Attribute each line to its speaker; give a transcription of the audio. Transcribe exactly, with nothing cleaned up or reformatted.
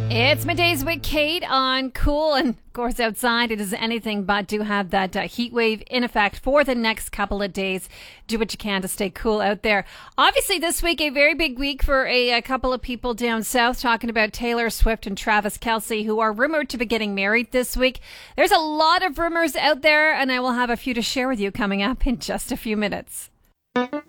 Speaker 1: It's Middays with Kate on Cool, and of course outside it is anything but to have that uh, heat wave in effect for the next couple of days. Do what you can to stay cool out there. Obviously this week a very big week for a, a couple of people down south, talking about Taylor Swift and Travis Kelce, who are rumored to be getting married this week. There's a lot of rumors out there, and I will have a few to share with you coming up in just a few minutes.